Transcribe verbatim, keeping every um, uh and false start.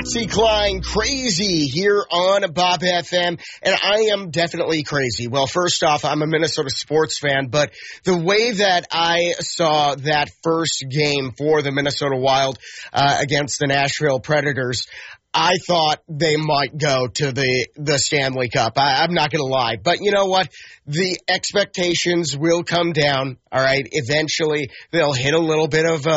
Patsy Cline, crazy here on Bob F M, and I am definitely crazy. Well, first off, I'm a Minnesota sports fan, but the way that I saw that first game for the Minnesota Wild uh, against the Nashville Predators, I thought they might go to the, the Stanley Cup. I, I'm not going to lie. But you know what? The expectations will come down, all right? Eventually, they'll hit a little bit of uh,